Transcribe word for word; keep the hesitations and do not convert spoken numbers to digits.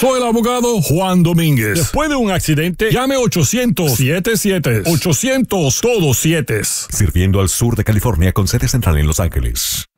Soy el abogado Juan Domínguez. Después de un accidente, llame ochocientos siete siete. ochocientos todos siete. Sirviendo al sur de California con sede central en Los Ángeles.